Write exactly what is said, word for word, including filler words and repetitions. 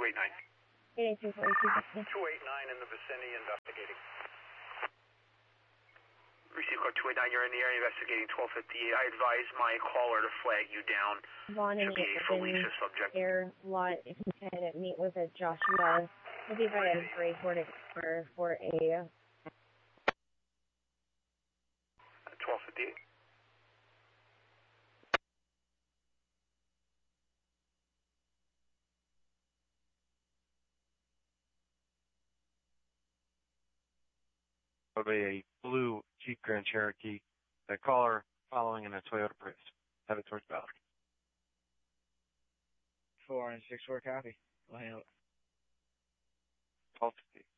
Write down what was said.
two eight nine. eight eight two four two. two eight nine in the vicinity investigating. Receive code two eight nine, you're in the area investigating twelve fifty-eight. I advise my caller to flag you down. Vaughn and Should be a Felicia subject. Air lot, if you can meet with a Joshua. He'll be by a break for, for a twelve fifty-eight. Of a blue Jeep Grand Cherokee. The caller following in a Toyota Prius. Headed towards Ballard. four and six four copy. Line out. twelve fifty.